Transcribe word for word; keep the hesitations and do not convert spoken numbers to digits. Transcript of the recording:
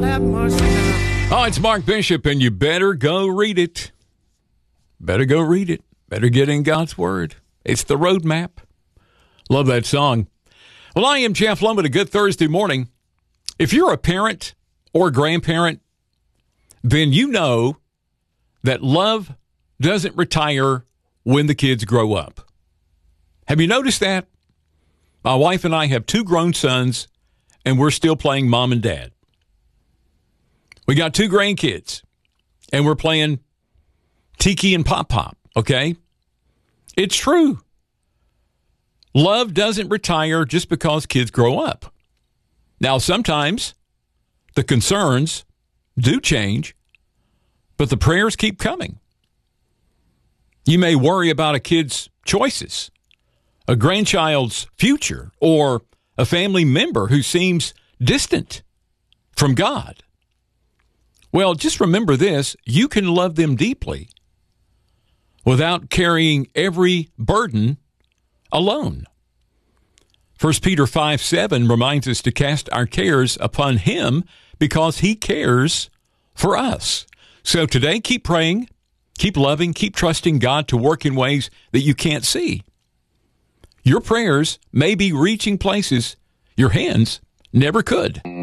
have mercy now. Oh, it's Mark Bishop, and you better go read it. Better go read it. Better get in God's Word. It's the roadmap. Love that song. Well, I am Jeff Lum with a good Thursday morning. If you're a parent or a grandparent, then you know that love doesn't retire when the kids grow up. Have you noticed that? My wife and I have two grown sons, and we're still playing mom and dad. We got two grandkids, and we're playing Tiki and Pop Pop, okay? It's true. Love doesn't retire just because kids grow up. Now, sometimes the concerns do change, but the prayers keep coming. You may worry about a kid's choices, a grandchild's future, or a family member who seems distant from God. Well, just remember this: you can love them deeply without carrying every burden alone. First Peter five seven reminds us to cast our cares upon Him because He cares for us. So today, keep praying, keep loving, keep trusting God to work in ways that you can't see. Your prayers may be reaching places your hands never could.